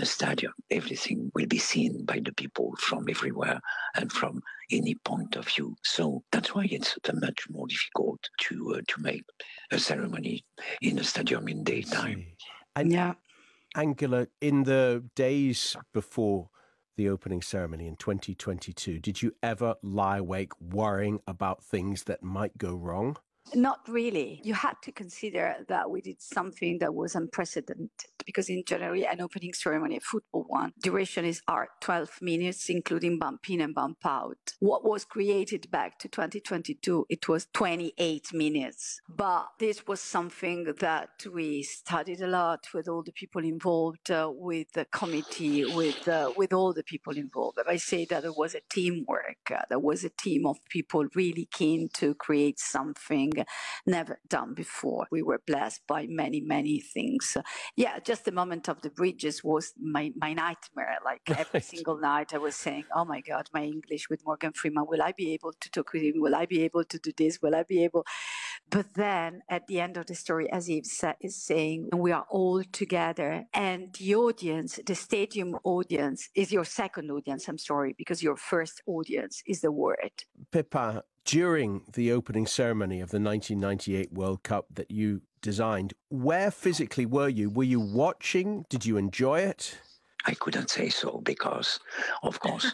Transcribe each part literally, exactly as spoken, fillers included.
a stadium, everything will be seen by the people from everywhere and from any point of view. So that's why it's much more difficult to uh, to make a ceremony in a stadium in daytime. And Yeah. Angela, in the days before the opening ceremony in twenty twenty-two, did you ever lie awake worrying about things that might go wrong? Not really. You had to consider that we did something that was unprecedented, because in general, an opening ceremony, a football one, duration is are twelve minutes, including bump in and bump out. What was created back to twenty twenty-two, it was twenty-eight minutes. But this was something that we studied a lot with all the people involved, uh, with the committee, with uh, with all the people involved. I say that it was a teamwork. Uh, there was a team of people really keen to create something never done before. We were blessed by many, many things. Uh, yeah, just the moment of the bridges was my, my nightmare. Like every Right. single night I was saying, oh my God, my English with Morgan Freeman, will I be able to talk with him? Will I be able to do this? Will I be able? But then at the end of the story, as Yves sa- is saying, we are all together, and the audience, the stadium audience, is your second audience. I'm sorry, because your first audience is the word. Pippa, during the opening ceremony of the nineteen ninety-eight World Cup that you designed, where physically were you? Were you watching? Did you enjoy it? I couldn't say so because, of course,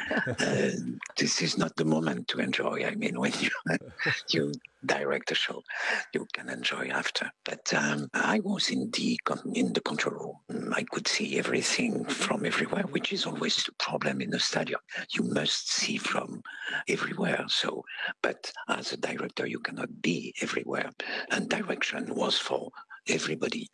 uh, this is not the moment to enjoy. I mean, when you you direct a show, you can enjoy after. But um, I was in the con- in the control room. I could see everything from everywhere, which is always the problem in a stadium. You must see from everywhere. So, but as a director, you cannot be everywhere, and direction was for everybody.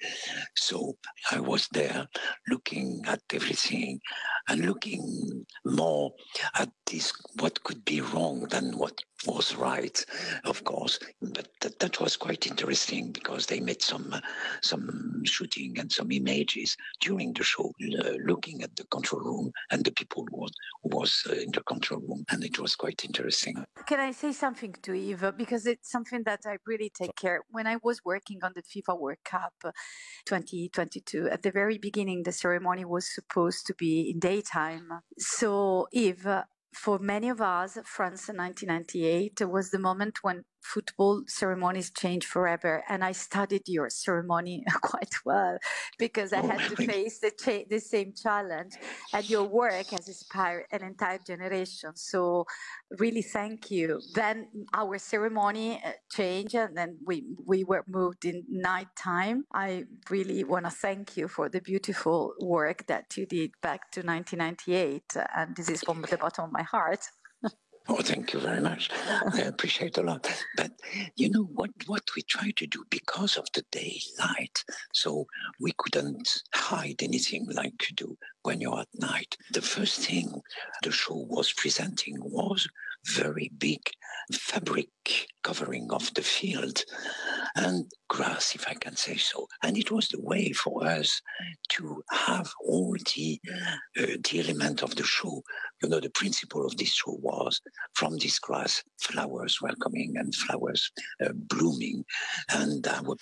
So I was there looking at everything and looking more at this, what could be wrong than what was right, of course. But that, that was quite interesting because they made some uh, some shooting and some images during the show, uh, looking at the control room and the people who was, who was uh, in the control room. And it was quite interesting. Can I say something to Eva? Because it's something that I really take care. When I was working on the FIFA World Cup uh, twenty twenty-two, at the very beginning, the ceremony was supposed to be in daytime. So, Eve, for many of us, France in nineteen ninety-eight was the moment when football ceremonies changed forever. And I studied your ceremony quite well because I Oh, had to really? face the, cha- the same challenge. And your work has inspired an entire generation. So really thank you. Then our ceremony uh, changed and then we, we were moved in nighttime. I really want to thank you for the beautiful work that you did back to nineteen ninety-eight. And this is from the bottom of my heart. Oh, thank you very much. I appreciate a lot. But you know what, what we try to do because of the daylight, so we couldn't hide anything like you do when you're at night. The first thing the show was presenting was very big fabric covering of the field and grass, if I can say so. And it was the way for us to have all the, uh, the element of the show. You know, the principle of this show was from this grass, flowers were coming and flowers uh, blooming. And our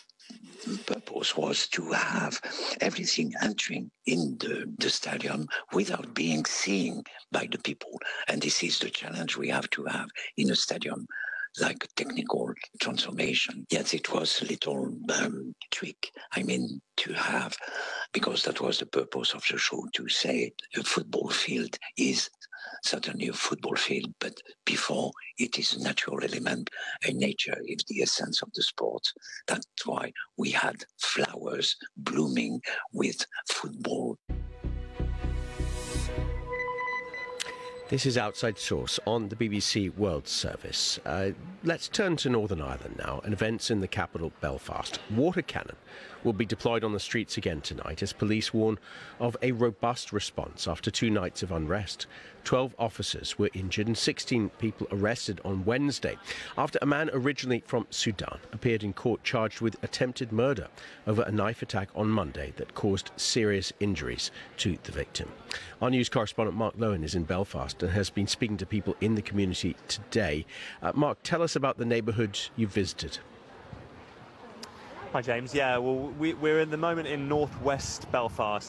purpose was to have everything entering in the, the stadium without being seen by the people. And this is the challenge we have to have in a stadium, like a technical transformation. Yes, it was a little um, trick, I mean, to have, because that was the purpose of the show, to say a football field is certainly a football field, but before it is a natural element, and nature is the essence of the sport. That's why we had flowers blooming with football. This is Outside Source on the B B C World Service. Uh, let's turn to Northern Ireland now and events in the capital, Belfast. Water cannon will be deployed on the streets again tonight as police warn of a robust response after two nights of unrest. Twelve officers were injured and sixteen people arrested on Wednesday after a man originally from Sudan appeared in court charged with attempted murder over a knife attack on Monday that caused serious injuries to the victim. Our news correspondent Mark Lowen is in Belfast and has been speaking to people in the community today. Uh, Mark, tell us about the neighbourhood you visited. Hi James, yeah, well we, we're in the moment in northwest Belfast.